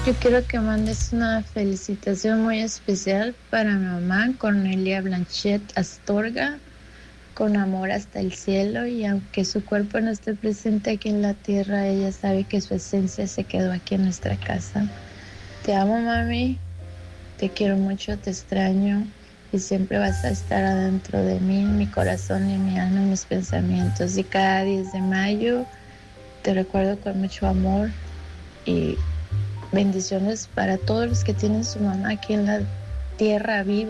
Yo quiero que mandes una felicitación muy especial para mi mamá, Cornelia Blanchet Astorga, con amor hasta el cielo, y aunque su cuerpo no esté presente aquí en la tierra, ella sabe que su esencia se quedó aquí en nuestra casa. Te amo, mami, te quiero mucho, te extraño y siempre vas a estar adentro de mí, en mi corazón, en mi alma, en mis pensamientos. Y cada 10 de mayo te recuerdo con mucho amor y bendiciones para todos los que tienen su mamá aquí en la tierra viva.